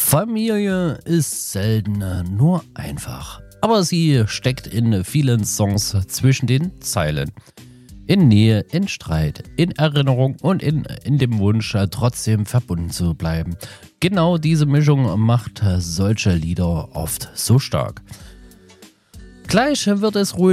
Familie ist selten nur einfach, aber sie steckt in vielen Songs zwischen den Zeilen. In Nähe, in Streit, in Erinnerung und in dem Wunsch, trotzdem verbunden zu bleiben. Genau diese Mischung macht solche Lieder oft so stark. Gleich wird es ruhig